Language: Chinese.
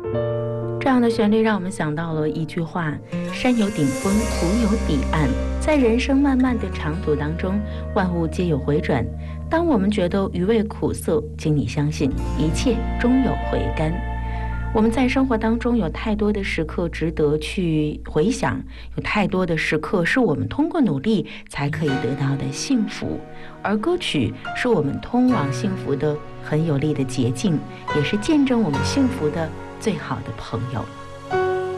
这样的旋律让我们想到了一句话：山有顶峰，湖有彼岸。在人生漫漫的长途当中，万物皆有回转。当我们觉得余味苦涩，请你相信，一切终有回甘。我们在生活当中有太多的时刻值得去回想，有太多的时刻是我们通过努力才可以得到的幸福，而歌曲是我们通往幸福的很有力的捷径，也是见证我们幸福的最好的朋友。